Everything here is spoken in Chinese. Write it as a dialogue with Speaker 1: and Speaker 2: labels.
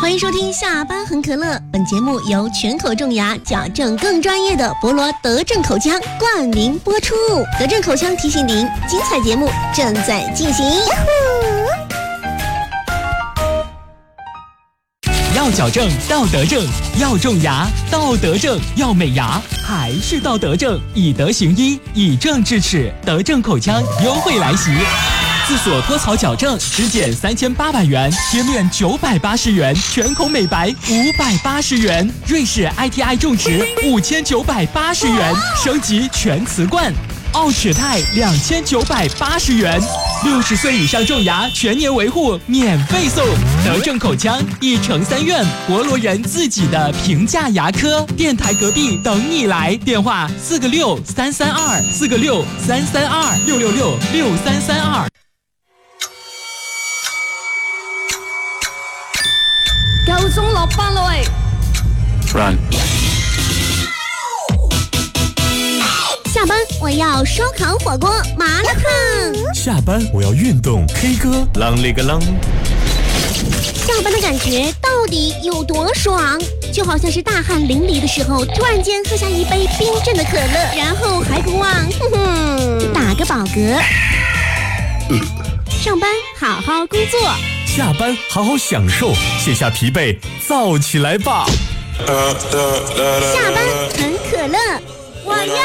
Speaker 1: 欢迎收听下班很可乐，本节目由全口种牙矫正更专业的博罗德正口腔冠名播出。德正口腔提醒您，精彩节目正在进行。
Speaker 2: 要矫正到德正，要种牙到德正，要美牙还是到德正。以德行医，以正治齿，德正口腔优惠来袭。自锁脱槽矫正只减3800元，贴面980元，全口美白580元，瑞士 ITI 种植5980元，升级全瓷冠。奥齿泰2980元，60岁以上种牙全年维护免费送。德正口腔1城3院，博罗人自己的平价牙科，电台隔壁等你来，电话4个6 332 4个6 332 666 6332。
Speaker 3: 夠鐘落班啦喂
Speaker 4: Run。
Speaker 1: 下班我要烧烤火锅麻辣烫，
Speaker 5: 下班我要运动 K 歌啷里个啷。
Speaker 1: 下班的感觉到底有多爽？就好像是大汗淋漓的时候，突然间喝下一杯冰镇的可乐，然后还不忘打个饱嗝。上班好好工作，
Speaker 5: 下班好好享受，卸下疲惫，燥起来吧。
Speaker 1: 下班很可乐，我要